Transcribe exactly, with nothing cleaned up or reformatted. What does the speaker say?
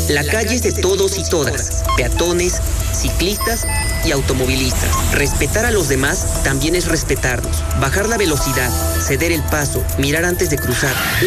La calle es de todos y todas, peatones, ciclistas y automovilistas. Respetar a los demás también es respetarnos. Bajar la velocidad, ceder el paso, mirar antes de cruzar.